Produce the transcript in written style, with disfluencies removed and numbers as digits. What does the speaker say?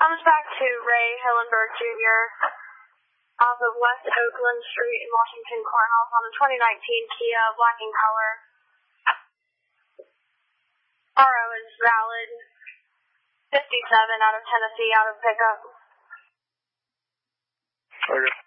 Comes back to Ray Hillenberg Jr. off of West Oakland Street in Washington Courthouse on the 2019 Kia, black in color. RO is valid. 57 out of Tennessee, out of pickup. Okay.